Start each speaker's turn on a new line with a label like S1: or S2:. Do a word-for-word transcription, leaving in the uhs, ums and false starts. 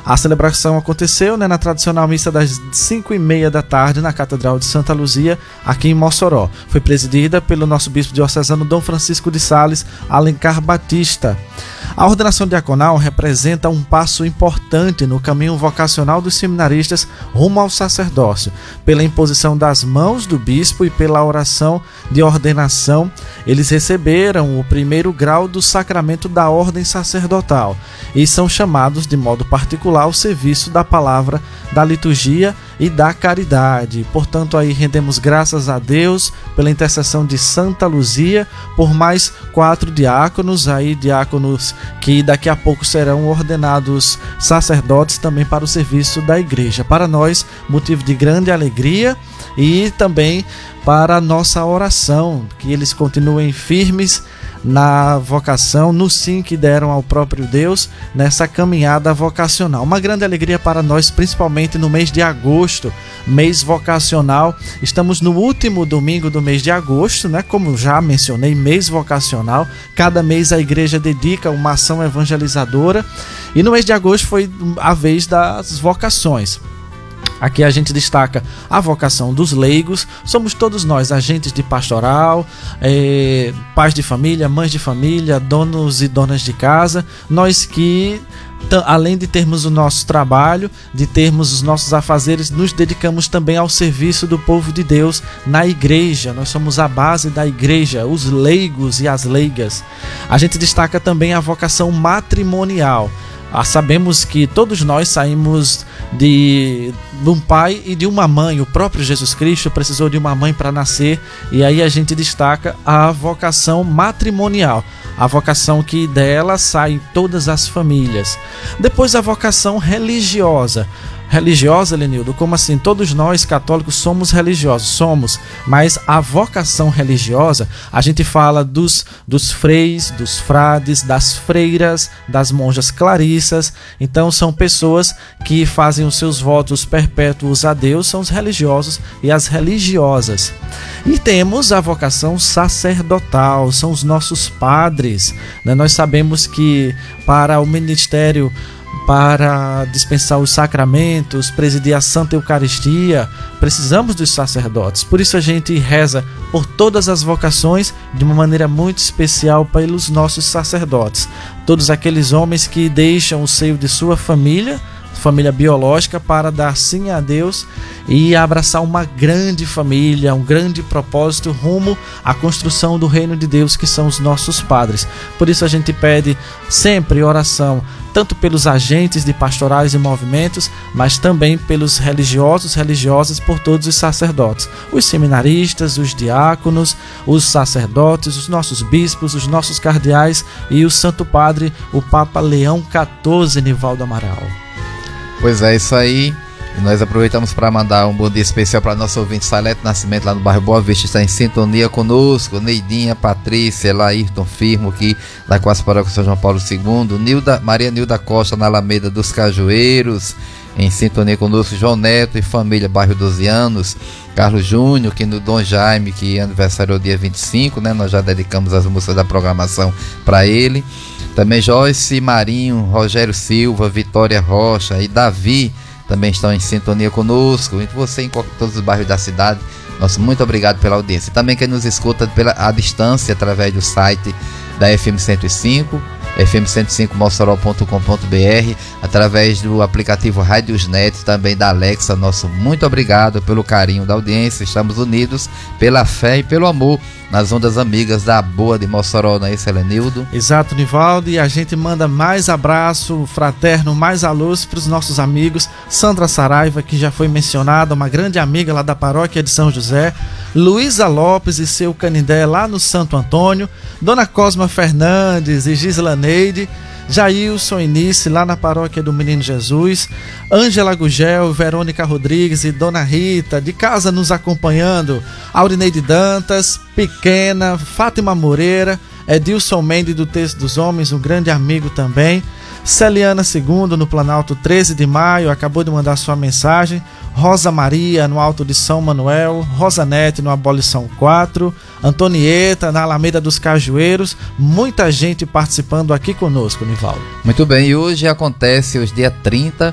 S1: A celebração aconteceu, né, na tradicional missa das cinco e meia da tarde na Catedral de Santa Luzia, aqui em Mossoró. Foi presidida pelo nosso bispo diocesano Dom Francisco de Sales Alencar Batista. A ordenação diaconal representa um passo importante no caminho vocacional dos seminaristas rumo ao sacerdócio. Pela imposição das mãos do bispo e pela oração de ordenação, eles receberam o primeiro grau do sacramento da ordem sacerdotal e são chamados de modo particular ao serviço da palavra, da liturgia e da caridade. Portanto, aí rendemos graças a Deus pela intercessão de Santa Luzia por mais quatro diáconos, aí diáconos que daqui a pouco serão ordenados sacerdotes também para o serviço da igreja. Para nós, motivo de grande alegria e também para a nossa oração, que eles continuem firmes na vocação, no sim que deram ao próprio Deus nessa caminhada vocacional. Uma grande alegria para nós, principalmente no mês de agosto, mês vocacional. Estamos no último domingo do mês de agosto, né? Como já mencionei, mês vocacional. Cada mês a igreja dedica uma ação evangelizadora e no mês de agosto foi a vez das vocações. Aqui a gente destaca a vocação dos leigos. Somos todos nós agentes de pastoral, eh, pais de família, mães de família, donos e donas de casa. Nós que, além de termos o nosso trabalho, de termos os nossos afazeres, nos dedicamos também ao serviço do povo de Deus na igreja. Nós somos a base da igreja, os leigos e as leigas. A gente destaca também a vocação matrimonial. Ah, sabemos que todos nós saímos de, de um pai e de uma mãe. O próprio Jesus Cristo precisou de uma mãe para nascer. E aí a gente destaca a vocação matrimonial, a vocação que dela saem todas as famílias. Depois a vocação religiosa. Religiosa, Lenildo, como assim? Todos nós católicos somos religiosos, somos, mas a vocação religiosa, a gente fala dos, dos freis, dos frades, das freiras, das monjas clarissas. Então são pessoas que fazem os seus votos perpétuos a Deus, são os religiosos e as religiosas. E temos a vocação sacerdotal, são os nossos padres, né? Nós sabemos que para o ministério, para dispensar os sacramentos, presidir a Santa Eucaristia, precisamos dos sacerdotes. Por isso a gente reza por todas as vocações de uma maneira muito especial pelos nossos sacerdotes. Todos aqueles homens que deixam o seio de sua família, família biológica, para dar sim a Deus e abraçar uma grande família, um grande propósito rumo à construção do reino de Deus, que são os nossos padres. Por isso a gente pede sempre oração, tanto pelos agentes de pastorais e movimentos, mas também pelos religiosos, religiosas, por todos os sacerdotes, os seminaristas, os diáconos, os sacerdotes, os nossos bispos, os nossos cardeais e o Santo Padre, o Papa Leão quatorze, Nivaldo Amaral.
S2: Pois é, isso aí. E nós aproveitamos para mandar um bom dia especial para nosso ouvinte Salete Nascimento, lá no bairro Boa Vista, está em sintonia conosco. Neidinha, Patrícia, Laírton Firmo, aqui da Quase Paróquia São João Paulo segundo. Nilda, Maria Nilda Costa, na Alameda dos Cajueiros, em sintonia conosco. João Neto e família, bairro doze anos. Carlos Júnior, que no Dom Jaime, que aniversário é o dia vinte e cinco, né? Nós já dedicamos as músicas da programação para ele. Também Joyce Marinho, Rogério Silva, Vitória Rocha e Davi também estão em sintonia conosco. E você em todos os bairros da cidade, nosso muito obrigado pela audiência. E também quem nos escuta pela à distância através do site da F M cento e cinco, f m cento e cinco mossoró ponto com ponto b r, através do aplicativo Radiosnet, também da Alexa. Nosso muito obrigado pelo carinho da audiência. Estamos unidos pela fé e pelo amor nas ondas amigas da Boa de Mossoró, não é isso, Helenildo?
S1: Exato, Nivaldo, e a gente manda mais abraço fraterno, mais alôs para os nossos amigos. Sandra Saraiva, que já foi mencionada, uma grande amiga lá da paróquia de São José. Luísa Lopes e seu Canindé lá no Santo Antônio. Dona Cosma Fernandes e Gisla Neide. Jailson Inice, lá na paróquia do Menino Jesus. Ângela Gugel, Verônica Rodrigues e Dona Rita, de casa nos acompanhando. Aurineide Dantas, Pequena, Fátima Moreira, Edilson Mendes do Texto dos Homens, um grande amigo também. Celiana Segundo, no Planalto treze de maio, acabou de mandar sua mensagem. Rosa Maria, no Alto de São Manuel. Rosanete, no Abolição quatro. Antonieta, na Alameda dos Cajueiros. Muita gente participando aqui conosco, Nivaldo.
S2: Muito bem, e hoje acontece, os dia trinta,